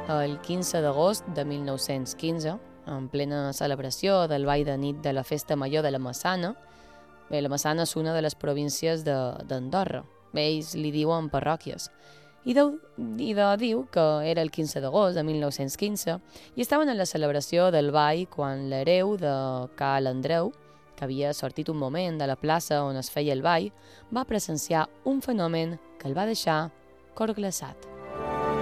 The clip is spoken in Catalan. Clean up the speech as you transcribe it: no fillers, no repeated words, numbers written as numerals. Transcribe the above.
el 15 d'agost de 1915, en plena celebració del ball de nit de la Festa Major de la Massana. Bé, la Massana és una de les províncies d'Andorra. Ells li diuen parròquies. Diu que era el 15 d'agost de 1915 i estaven en la celebració del ball quan l'hereu de Cal Andreu, que havia sortit un moment de la plaça on es feia el ball, va presenciar un fenomen que el va deixar cor glaçat.